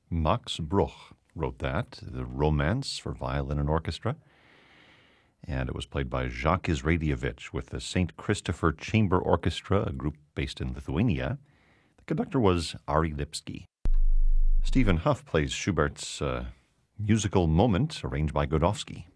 Max Bruch wrote that, the Romance for Violin and Orchestra. And it was played by Jacques Israelievich with the St. Christopher Chamber Orchestra, a group based in Lithuania. The conductor was Ari Lipsky. Stephen Huff plays Schubert's musical Moment, arranged by Godofsky.